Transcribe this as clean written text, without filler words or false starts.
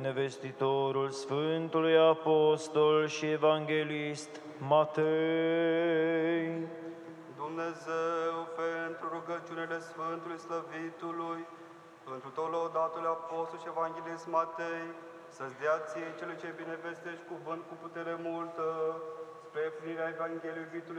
Nevestitorul Sfântului Apostol și Evanghelist Matei. Dumnezeu, pentru rugăciunile Sfântului Slăvitului, pentru tot lăudatul Apostol și Evanghelist Matei, să-ți dea ție cele ce binevestești cuvânt cu putere multă, spre împlinirea Evangheliei iubitului